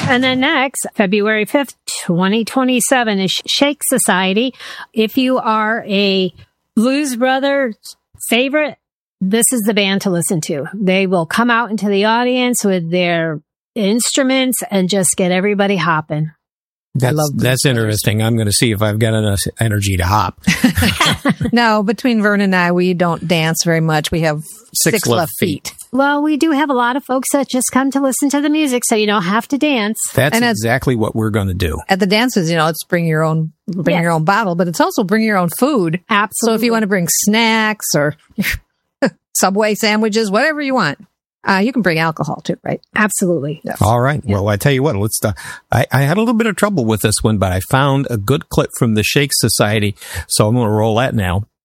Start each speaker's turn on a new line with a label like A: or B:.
A: And then next, February 5th, 2027 is Shake Society. If you are a Blues Brothers favorite, this is the band to listen to. They will come out into the audience with their instruments and just get everybody hopping.
B: That's interesting. I'm going to see if I've got enough energy to hop.
C: No, between Vern and I, we don't dance very much. We have six left feet.
A: Well, we do have a lot of folks that just come to listen to the music, so you don't have to dance.
B: That's exactly what we're going to do.
C: At the dances, it's bring your own bottle, but it's also bring your own food.
A: Absolutely.
C: So if you want to bring snacks or Subway sandwiches, whatever you want. You can bring alcohol too, right?
A: Absolutely.
C: Yes.
B: All right. Yeah. Well, I tell you what, I had a little bit of trouble with this one, but I found a good clip from the Shake Society. So I'm going to roll that now.